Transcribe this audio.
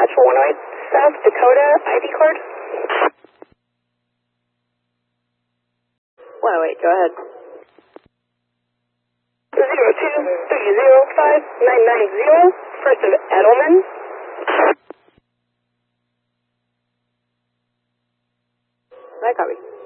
for 108 South Dakota ID card. 108, go ahead. 02305990, First of Edelman. I copy.